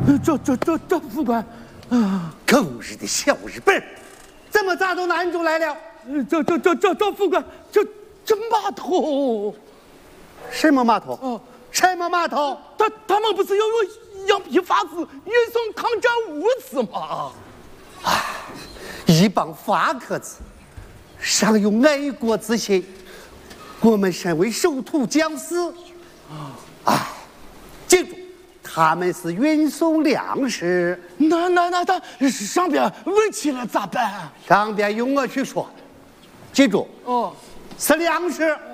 这副官， 狗日的小日本，怎么咋都难住来了？ 这副官，这码头， 什么码头？ 哦， 什么码头？ 他们不是要用羊皮筏子运送抗战物资吗？ 一帮发壳子，尚有爱国之心。我们身为守土将士，记住，他们是运送粮食。 那上边问起来咋办？ 上边由我去说，记住， 哦， 是粮食。